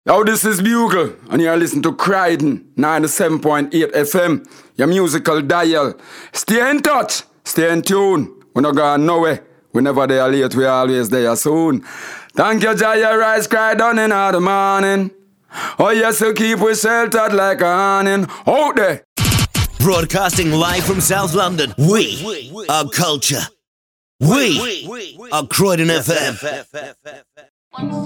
Yo, this is Bugle, and you're listening to Croydon 97.8 FM, your musical dial. Stay in touch, stay in tune. We're not going nowhere. Whenever they are late, we're always there soon. Thank you, Jaya Rise, Croydon in the morning. Oh, yes, you keep we sheltered like a awning. Out there. Broadcasting live from South London, we are culture. We are Croydon FM.